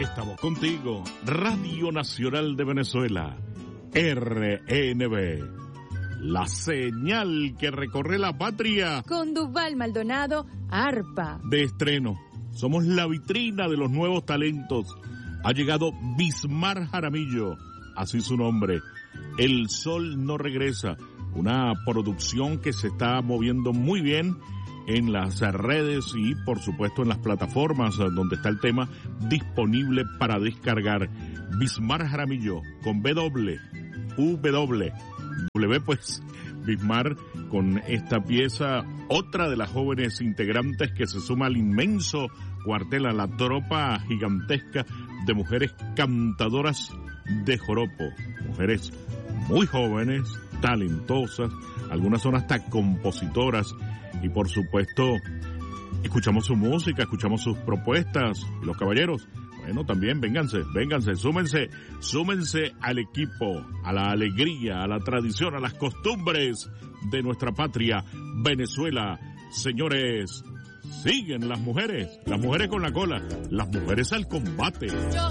Estamos contigo, Radio Nacional de Venezuela, RNB, la señal que recorre la patria. Con Duval Maldonado, arpa. De estreno, somos la vitrina de los nuevos talentos. Ha llegado Bismar Jaramillo, así su nombre. El Sol no regresa, una producción que se está moviendo muy bien en las redes y por supuesto en las plataformas donde está el tema disponible para descargar. Bismar Jaramillo con W, pues Bismar con esta pieza, otra de las jóvenes integrantes que se suma al inmenso cuartel, a la tropa gigantesca de mujeres cantadoras de joropo, mujeres muy jóvenes, talentosas, algunas son hasta compositoras. Y por supuesto, escuchamos su música, escuchamos sus propuestas. Y los caballeros, bueno, también vénganse, súmense al equipo, a la alegría, a la tradición, a las costumbres de nuestra patria, Venezuela. Señores, siguen las mujeres con la cola, las mujeres al combate. Yo